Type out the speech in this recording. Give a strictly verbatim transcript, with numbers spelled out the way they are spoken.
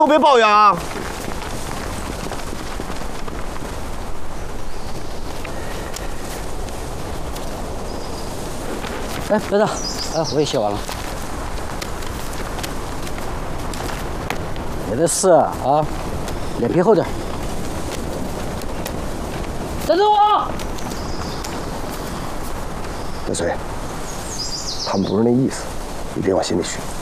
都别抱怨啊！ 哎，别动，哎，我也写完了。没得事啊，脸皮厚点。等等我。 小崔，他们不是那意思，你别往心里去。